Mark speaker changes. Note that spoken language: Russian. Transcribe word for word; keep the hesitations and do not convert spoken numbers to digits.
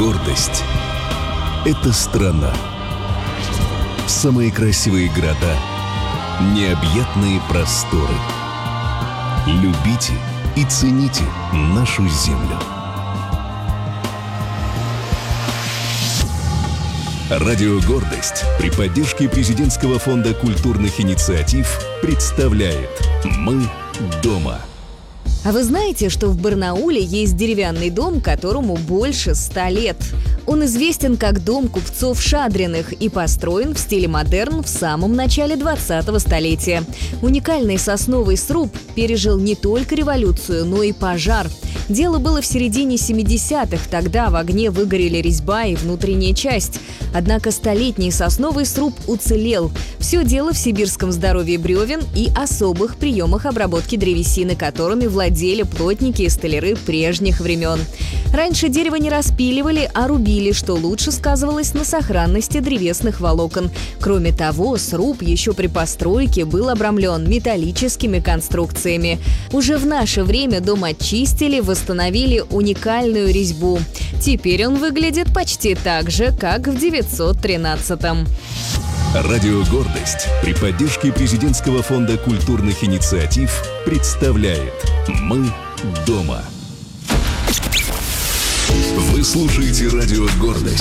Speaker 1: Гордость – это страна. Самые красивые города, необъятные просторы. Любите и цените нашу землю. Радио «Гордость» при поддержке Президентского фонда культурных инициатив представляет «Мы дома».
Speaker 2: А вы знаете, что в Барнауле есть деревянный дом, которому больше ста лет? Он известен как дом купцов Шадриных и построен в стиле модерн в самом начале двадцатого столетия. Уникальный сосновый сруб пережил не только революцию, но и пожар. Дело было в середине семидесятых, тогда в огне выгорели резьба и внутренняя часть. Однако столетний сосновый сруб уцелел. Все дело в сибирском здоровье бревен и особых приемах обработки древесины, которыми владели плотники и столяры прежних времен. Раньше дерево не распиливали, а рубили, что лучше сказывалось на сохранности древесных волокон. Кроме того, сруб еще при постройке был обрамлен металлическими конструкциями. Уже в наше время дом очистили, восстановили уникальную резьбу. Теперь он выглядит почти так же, как в девятьсот тринадцатом.
Speaker 1: Радио «Гордость» при поддержке Президентского фонда культурных инициатив представляет «Мы дома». Вы слушаете радио «Гордость».